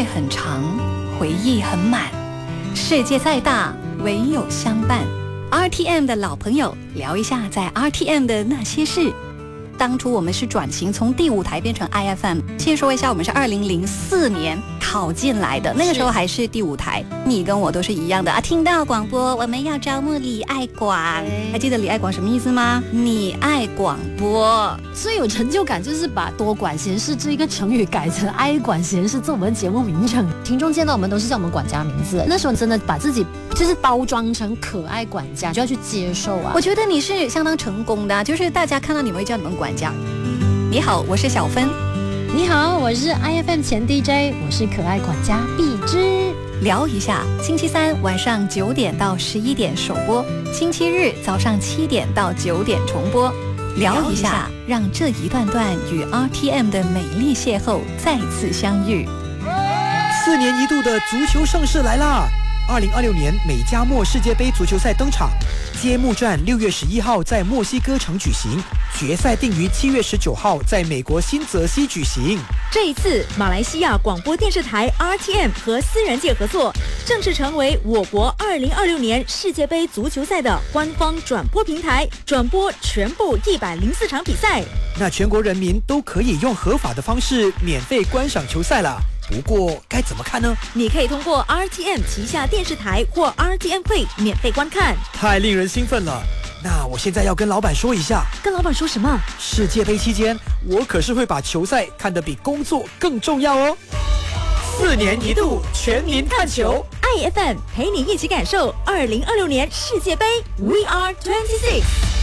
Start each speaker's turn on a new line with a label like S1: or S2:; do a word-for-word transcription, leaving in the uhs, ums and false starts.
S1: 很长，回忆很满，世界再大，唯有相伴。R T M 的老朋友，聊一下在 R T M 的那些事。当初我们是转型从第五台变成 I F M， 先说一下，我们是二零零四年考进来的，那个时候还是第五台，你跟我都是一样的啊。听到广播，我们要招募李爱广，还记得李爱广什么意思吗？你爱广播，
S2: 最有成就感就是把多管闲事这一个成语改成爱管闲事，做我们节目名称。听众见到我们都是叫我们管家名字，那时候真的把自己就是包装成可爱管家，就要去接受啊。
S1: 我觉得你是相当成功的，就是大家看到你们会叫你们管家。你好，我是小芬。
S2: 你好，我是 I F M 前 D J， 我是可爱管家碧芝。
S1: 聊一下，星期三晚上九点到十一点首播，星期日早上七点到九点重播。聊一下，让这一段段与 R T M 的美丽邂逅再次相遇。
S3: 四年一度的足球盛世来啦！二零二六年美加墨世界杯足球赛登场，揭幕战六月十一号在墨西哥城举行，决赛定于七月十九号在美国新泽西举行。
S4: 这一次，马来西亚广播电视台 R T M 和私人界合作，正式成为我国二零二六年世界杯足球赛的官方转播平台，转播全部一百零四场比赛。
S3: 那全国人民都可以用合法的方式免费观赏球赛了。不过该怎么看呢？
S4: 你可以通过 R T M 旗下电视台或 R T M Play 免费观看。
S3: 太令人兴奋了！那我现在要跟老板说一下。
S4: 跟老板说什么？
S3: 世界杯期间，我可是会把球赛看得比工作更重要哦。四年一度全民看球
S4: ，I F M 陪你一起感受二零二六年世界杯 ，We are twenty six。